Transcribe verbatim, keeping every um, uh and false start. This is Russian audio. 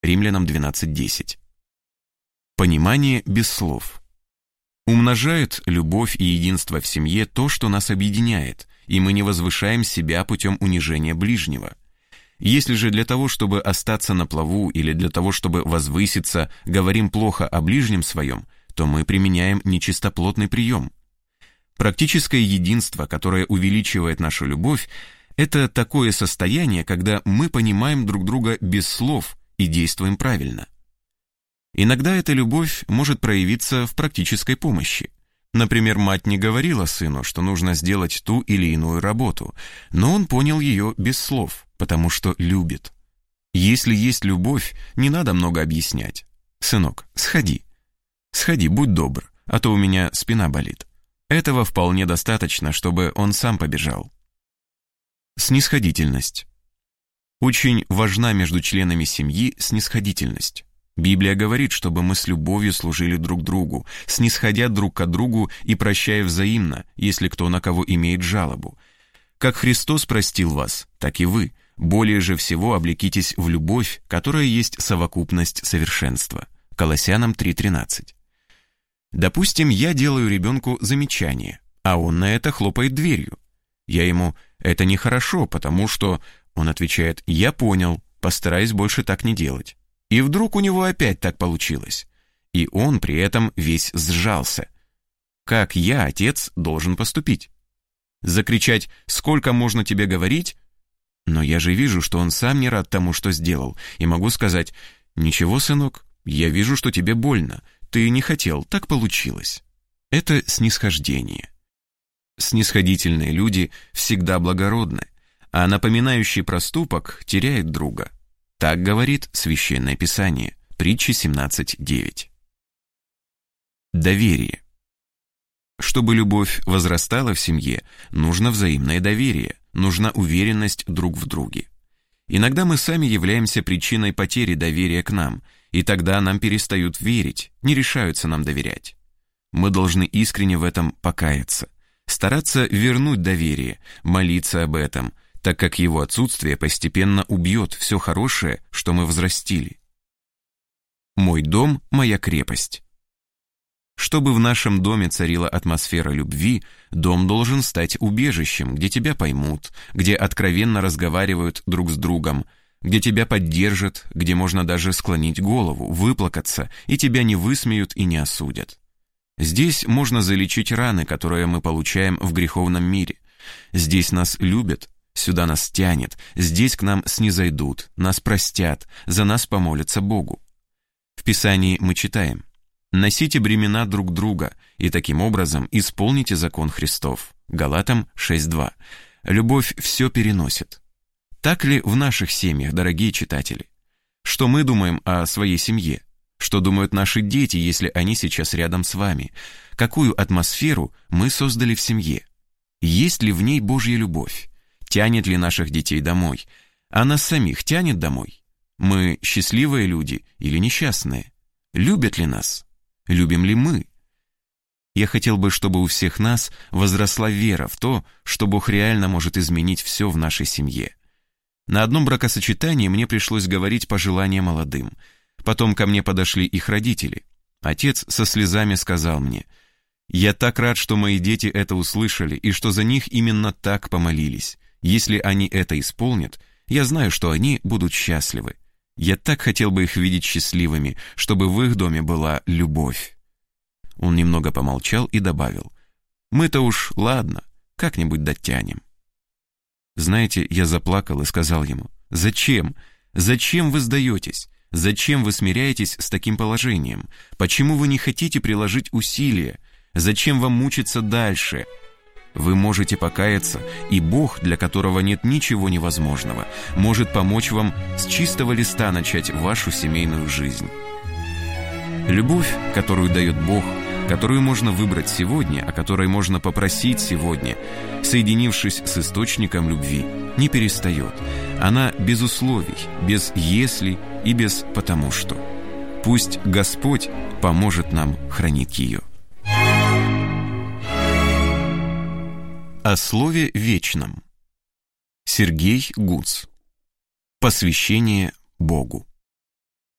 Римлянам двенадцать десять. Понимание без слов. Умножает любовь и единство в семье то, что нас объединяет, и мы не возвышаем себя путем унижения ближнего. Если же для того, чтобы остаться на плаву или для того, чтобы возвыситься, говорим плохо о ближнем своем, то мы применяем нечистоплотный прием. Практическое единство, которое увеличивает нашу любовь, это такое состояние, когда мы понимаем друг друга без слов и действуем правильно. Иногда эта любовь может проявиться в практической помощи. Например, мать не говорила сыну, что нужно сделать ту или иную работу, но он понял ее без слов, потому что любит. Если есть любовь, не надо много объяснять. «Сынок, сходи. Сходи, будь добр, а то у меня спина болит». Этого вполне достаточно, чтобы он сам побежал. Снисходительность. Очень важна между членами семьи снисходительность. Библия говорит, чтобы мы с любовью служили друг другу, снисходя друг к другу и прощая взаимно, если кто на кого имеет жалобу. Как Христос простил вас, так и вы. Более же всего облекитесь в любовь, которая есть совокупность совершенства. Колоссянам три тринадцать. Допустим, я делаю ребенку замечание, а он на это хлопает дверью. Я ему: «Это нехорошо, потому что...» Он отвечает: «Я понял, постараюсь больше так не делать». И вдруг у него опять так получилось. И он при этом весь сжался. Как я, отец, должен поступить? Закричать: «Сколько можно тебе говорить?» Но я же вижу, что он сам не рад тому, что сделал, и могу сказать: «Ничего, сынок, я вижу, что тебе больно. Ты не хотел, так получилось». Это снисхождение. Снисходительные люди всегда благородны, а напоминающий проступок теряет друга. Так говорит Священное Писание, Притчи семнадцать девять. Доверие. Чтобы любовь возрастала в семье, нужно взаимное доверие, нужна уверенность друг в друге. Иногда мы сами являемся причиной потери доверия к нам, и тогда нам перестают верить, не решаются нам доверять. Мы должны искренне в этом покаяться, стараться вернуть доверие, молиться об этом, так как его отсутствие постепенно убьет все хорошее, что мы взрастили. Мой дом – моя крепость. Чтобы в нашем доме царила атмосфера любви, дом должен стать убежищем, где тебя поймут, где откровенно разговаривают друг с другом, где тебя поддержат, где можно даже склонить голову, выплакаться, и тебя не высмеют и не осудят. Здесь можно залечить раны, которые мы получаем в греховном мире. Здесь нас любят, сюда нас тянет, здесь к нам снизойдут, нас простят, за нас помолятся Богу. В Писании мы читаем: «Носите бремена друг друга, и таким образом исполните закон Христов». Галатам шесть два. Любовь все переносит. Так ли в наших семьях, дорогие читатели? Что мы думаем о своей семье? Что думают наши дети, если они сейчас рядом с вами? Какую атмосферу мы создали в семье? Есть ли в ней Божья любовь? Тянет ли наших детей домой? А нас самих тянет домой? Мы счастливые люди или несчастные? Любят ли нас? Любим ли мы? Я хотел бы, чтобы у всех нас возросла вера в то, что Бог реально может изменить все в нашей семье. На одном бракосочетании мне пришлось говорить пожелания молодым. Потом ко мне подошли их родители. Отец со слезами сказал мне: «Я так рад, что мои дети это услышали и что за них именно так помолились. Если они это исполнят, я знаю, что они будут счастливы. Я так хотел бы их видеть счастливыми, чтобы в их доме была любовь». Он немного помолчал и добавил: «Мы-то уж, ладно, как-нибудь дотянем». Знаете, я заплакал и сказал ему: «Зачем? Зачем вы сдаетесь? Зачем вы смиряетесь с таким положением? Почему вы не хотите приложить усилия? Зачем вам мучиться дальше? Вы можете покаяться, и Бог, для которого нет ничего невозможного, может помочь вам с чистого листа начать вашу семейную жизнь». Любовь, которую дает Бог, которую можно выбрать сегодня, о которой можно попросить сегодня, соединившись с источником любви, не перестает. Она без условий, без «если» и без «потому что». Пусть Господь поможет нам хранить ее. О слове вечном. Сергей Гуц. Посвящение Богу.